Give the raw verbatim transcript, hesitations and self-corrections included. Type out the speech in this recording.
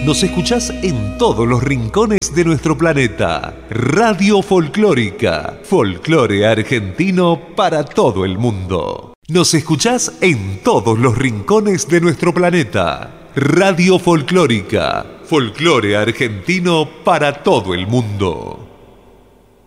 Nos escuchás en todos los rincones de nuestro planeta. Radio Folclórica, folclore argentino para todo el mundo. Nos escuchás en todos los rincones de nuestro planeta. Radio Folclórica, folclore argentino para todo el mundo.